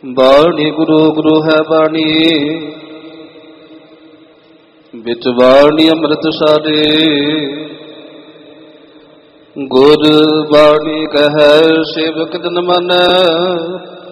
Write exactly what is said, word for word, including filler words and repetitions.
ਬਾਣੀ ਗੁਰੂ ਗੁਰੂ ਹੈ ਬਾਣੀ, ਵਿੱਚ ਬਾਣੀ ਅੰਮ੍ਰਿਤ ਸਾਰੇ। ਗੁਰ ਬਾਣੀ ਕਹੈ ਸੇਵਕ ਜਨ ਮਨੈ,